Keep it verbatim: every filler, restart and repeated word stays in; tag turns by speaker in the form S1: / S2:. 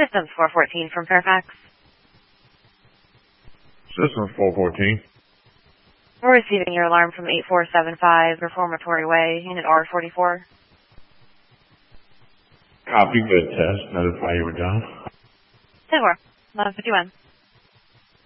S1: Systems four fourteen from Fairfax.
S2: Systems four fourteen.
S1: We're receiving your alarm from eight four seven five Reformatory Way, Unit R forty-four.
S2: Copy, good test. Notify you we're done.
S1: ten four, eleven fifty-one.